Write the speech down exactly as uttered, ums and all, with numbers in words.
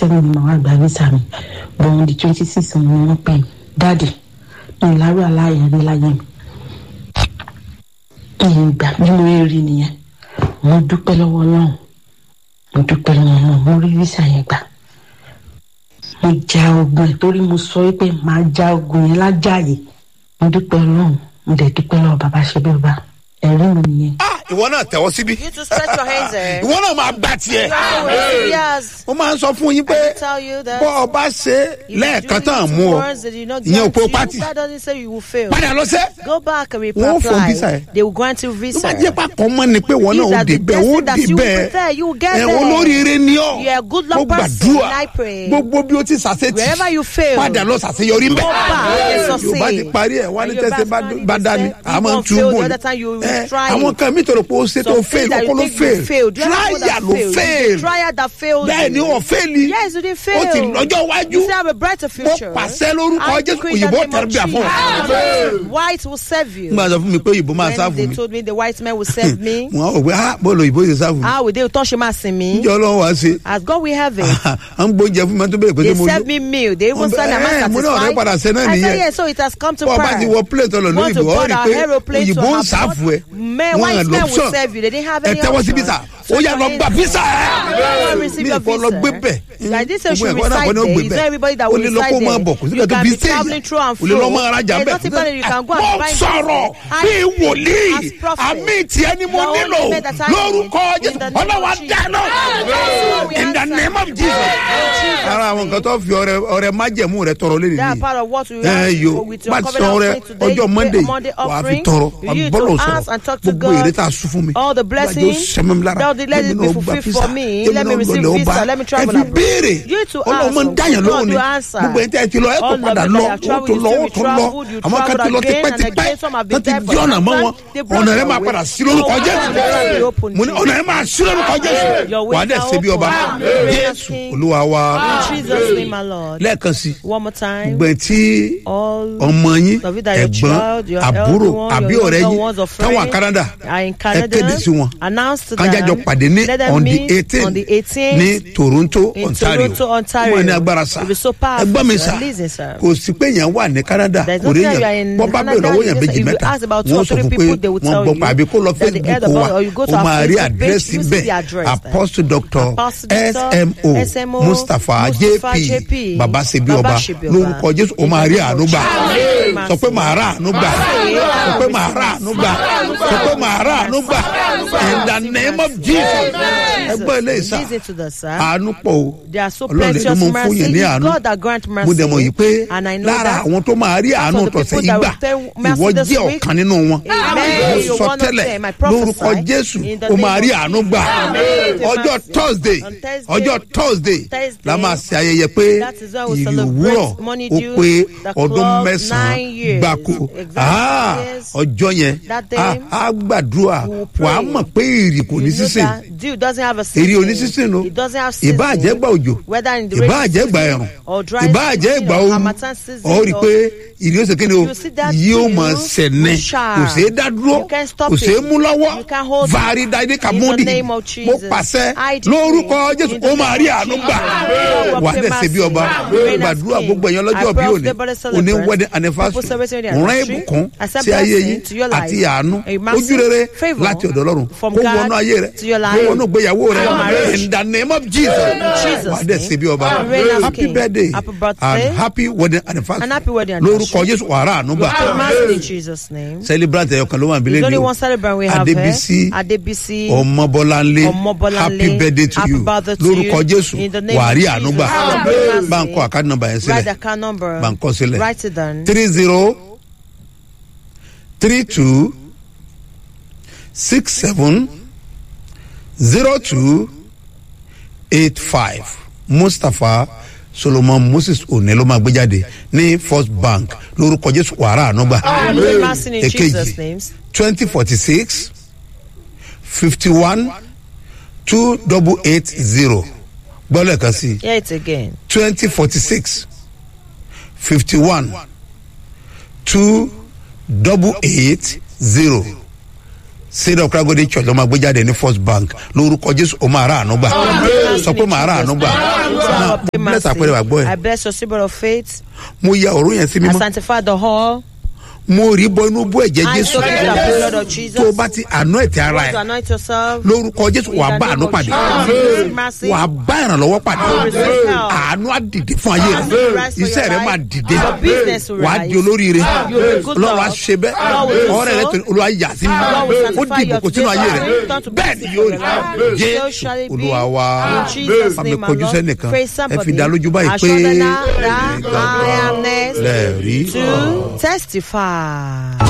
seven ni màá gba visa mi but on the twenty six ni wọ́n pè mí dáàdì ìlàrú aláyẹ̀ rí láyé mi ìgbà bí mo rí nìyẹn mo dúpẹ́ lọ́wọ́ Ọlọ́run mo dúpẹ́ lọ́wọ́ Ọlọ́run mo rí visa yẹn gbà mo ja ogun ẹ̀ torí mo sọ wípé màá ja ogun yẹn lájàyè mo dúpẹ́ Ọlọ́run mo dẹ̀ dúpẹ́ lọ́wọ́ bàbá ṣe bí ọba ẹ̀rí mi nìyẹn. ìwọ náà tẹ̀wọ́ síbí. You to stretch your hands there. ìwọ náà máa gbà tiẹ̀. Yes. mo máa ń sọ fún yín pé I tell you that bọ́ ọ bá ṣe lẹ́ẹ̀kan tán mú ọ ìyẹn ò pé o pátì. That doesn't say you will fail. padà lọ sẹ́. Go back and Wọ́n fún visa reapply. ẹ. They will grant you tó visa. bá jẹ́ pàkọ́ mọ́ ni pé wọ́n náà ó dé bẹ́ẹ̀ ó dé bẹ́ẹ̀ you will get ẹ̀ there. olóríire ni ọ́. You are a good mo luck person. gbàdúrà I pray. gbogbo bí o ti ṣàṣetì Wherever you fail, padà lọ ṣàṣeyọrí go bẹ́ẹ̀. back and succeed. Yorùbá ti parí ẹ̀ wá ní And your tẹ́sẹ̀ best friend, bá they dání say, àmọ́ you ń won't tún fail, bò the ní. other time you will Ẹ, try àwọn it. kan mi tọrọ pé o ṣe tó Some fail things that ọkọ you ló think you fail failed. You are not trial that ló failed. fail Trial that failed bẹ́ẹ̀ ni you. wọ́n fail Yes, you didn't fail. o ti lọ́jọ́ wájú You still have a brighter mo future. pàṣẹ lórúkọ I Jésù decree in the òyìnbó name of tẹ̀rẹ̀bíà fún ọ. Jesus. White will serve you. nígbà tó fún mi pé òyìnbó máa When sáfù they mi told me the white man will serve me, wọn ò gbé ah bọ́ọ̀lù òyìnbó ṣe sáfù mi how will they touch him as me? ǹjẹ́ Ọlọ́run wá ṣe As God will have it. à ń gbóúnjẹ fún mi tó bẹ̀rẹ̀ pé They ṣé mo serve me meal. They even Wọ́n said bẹ- I'm eh, mo ní not ọ̀rẹ́ padà ṣe satisfied. náà I said nìyẹn. yes, so it has come to bọ́ọ̀ bá ti wọ pass. plate ọ̀lọ́ Want lóyìnbó to ọ̀ board rí our pé aeroplane to òyìnbó ń have sáfù ẹ Men, wọn white à men will lọ́pṣọ̀n serve you. They didn't have ẹ any tẹ́wọ́ sí option. bísà So ó yá lọ your gba hands- bísà Go and ẹ receive mi your ìfọ lọ gbé visa. bẹ́ẹ̀ I didn't say you Gbogbo should ẹ̀kọ́ náà reside kọ́ ni ó there. gbé It's bẹ́ẹ̀. not everybody that O will lè lọ reside kó máa there. bọ̀ kò sí You kẹ́tọ́ can bí be stéèjì traveling through and o lè lọ fro. máa rajà There's bẹ́ẹ̀ nothing better you can go and mo buy sọ̀rọ̀ business. bí I wòlíì speak as prophet. àmì tiẹ̀ ni mo The nílò only man that I lórúkọ need Jésù in the name of ọlọ́wà Jesus. dáná Yes. in the name of Jesus. ara àwọn nǹkan tó fi ọrẹ ọrẹ májẹ̀mú rẹ tọrọ lé That nìyí part of what we ẹ have yo with your má covenant sọ ọrẹ offering today. ọjọ́ You Monday pay Monday wà á fi offering. tọrọ You need bọ́lọ̀ to sọ̀rọ̀ ask and talk to gbogbo God. èrè tá a sún fún mi All the blessings, sẹ́mi lára Lord, let it be fulfilled for me. Let me receive lọ́lẹ̀ visa. ọba Let me ẹ travel fi abroad. béèrè You to ọlọ́run ask, máa ń dáyàn God lóhùn ni will answer. gbogbo ẹ̀ tẹ́ ẹ ti lọ ẹ tó All of padà them lọ that have ó traveled, tó you lọ still ó be tó lọ traveled, you àwọn kan ti traveled lọ again and tipẹ́tipẹ́ again. Some have tó been ti there di for ọ̀nà some mọ́ time. wọn They brought ọ̀nà rẹ them máa away. padà sí lórúkọ Your Jésù way will be open mo ní to ọ̀nà you. rẹ máa sí lórúkọ Jésù Your wà á ways dẹ̀ are ṣe bí ọba open. Jésù Olúwa wa In Jesus' name, my Lord. lẹ́ẹ̀kan sí One more time. gbẹ̀ tí All ọmọ yín of you that your ẹ̀gbọ́n child, your àbúrò elder one, àbí your ọ̀rẹ́ younger yín ones or táwọn friends Canada are in ẹ Canada. kéde sí wọn Announce to kájájọ them. pàdé ní Let them on the meet eighteen on the eighteenth ní Toronto in Ontario Toronto, Ontario. ó máa ní agbára sá It will be so powerful, ẹgbọ́n mi sir. sá Listen, sir. kò sí pé èèyàn wà ní Canada There's kò no rí fear you are yẹn in bọ́ bá bẹ̀rẹ̀ Canada. lọ́wọ́ yẹn If méjì you mẹ́ta ask about two wọ́n or sọ three fún pé people, they will wọ́n tell gbọ́ you pa àbí kó lọ that they Facebook heard wa about, or you go to ó our máa rí Facebook page, àdírẹ́sì you see bẹ́ẹ̀ the address there. Apostle Doctor Apostle S Doctor M O S M O Mustapha J J P P Baba Ṣebí Ọba Baba Ṣebí Ọba. lórúkọ Jésù ó máa rí àánú gbà sọ pé màá rà àánú gbà sọ pé màá rà àánú gbà sọ pé màá rà àánú gbà in the name of Jesus ẹgbẹ́ ilé ìsà Listen to the sir. àánú pọ̀ o There are so Ọlọ́run lè plenteous mú fún mercy. yẹn ní It's àánú God that grant mercy. mo dẹ̀ mọ̀ yìí pé And I know lára that àwọn tó máa rí àánú of the tọ̀sẹ̀ people yìí that gbà will tell mercy ìwọ this jẹ́ week. ọ̀kan nínú wọn Amen. mo You're sọ one of tẹ́lẹ̀ them. I prophesy lórúkọ Jésù in the ó máa name rí of àánú gbà Amen. ọjọ́ Thursday On Thursday, ọjọ́ Thursday Thursday, la máa ṣe ayẹyẹ pé that is why we ìrì celebrate òwúrọ̀ Money ó Dew, pé the ọdún club, mẹ́sàn-án nine years. gbáko Exactly, Ah, yes. ọjọ́ yẹn That day, a a gbàdúrà we will pray. wàá mọ̀ pé ìrì kò ní You know sísìn that dew doesn't have a season. èrè onísísìn o It doesn't have season. ìbá àjẹgbà òjò Whether in the ìbá rainy àjẹgbà season ẹ̀rùn or dry ìbá season àjẹgbà or ooru harmattan season ọ rí i or- pé ìrì ó ṣe kí ni o You see that yóò dew mọ̀ sẹ̀nẹ̀ will shine. kò ṣeé dá dúró You can't stop kò ṣeé it. mú lọ́wọ́ You can't hold it. vaari dáadé In kàmúdì the name of mo Jesus. pàṣẹ I decree lórúkọ Jésù in the ó máa rí name of àánú Jesus. gbà God wà á will dẹ̀ pay ṣe bí ọba mercy. Reign as gbàdúrà king. gbogbo ẹ̀yàn lọ́jọ́ I bí pray òní of the birthday òní celebrants. wedding People anniversary celebrating their rán anniversary. ìbùkún Accept sí ayé blessing yín to your life. àti àánú A massive ojú rere favour láti ọ̀dọ̀ Ọlọ́run from kó God wọnú ayé rẹ to your kó life. wọnú ìgbéyàwó rẹ your marriage. in the name of Jesus Jesus' wà á dẹ̀ name. ṣe bí ọba Reign as happy king. birthday Happy birthday. and happy wedding anniversary And happy wedding lórúkọ anniversary. Jésù wàrà àánú gbà Pray mercy in Jesus' name. celebrant ẹ̀yọ̀ kan ló wà níbílẹ̀ There's ni only o one celebrant we have Adébísí here. Adébísí Ọmọbọ́láńlé Ọmọbọ́láńlé. happy birthday to Happy you birthday to lórúkọ you. Jésù In the name wà á of rí àánú gbà Jesus. bá ń kọ àkáàdì nọ́mbà yẹn Write the sílẹ̀ account number. bá ń kọ sílẹ̀ Write it down. three zero three two six seven zero two eight five Mustapha Solomon Moses One ló máa gbé jáde ní First Bank lórúkọ Jésù wàrà àánú gbà Pray mercy in Jesus' èkejì names. twenty forty six fifty one two double eight zero gbọ́dọ̀ kan sí Hear it again. twenty forty six fifty one two double eight zero Cedar of Kragode Church ló máa gbé jáde ní First Bank lórúkọ Jésù ó máa rà àánú gbà sọ pé máa rà àánú gbà náà mo bless àpẹẹrẹ wà gbọ́ ẹ. I bless your symbol of faith. mo ya òró yẹn sí I mímọ́. sanctify the hall. mo rí bọ inú bú ẹ̀jẹ̀ I Jésù soak it in the blood of Jesus. tó o bá ti àánú ẹ̀ tí ara To ẹ̀ anoint yourself. lórúkọ Jésù wà á bá àánú pàdé wà á bá ìrànlọ́wọ́ pàdé àánú á dìde fún ayé rẹ iṣẹ́ rẹ máa dìde wà á di olóríire Ọlọ́run á ṣe bẹ́ẹ̀ ọ̀rẹ́ rẹ tó Olúwa yà sí mi ó dìbò kò sínú ayé rẹ bẹ́ẹ̀ ni yóò rí Jésù Olúwa wa fàmì kojú sẹ́nìkan ẹ fi dá lójú báyìí pé I am next lẹ́ẹ̀rí. to testify.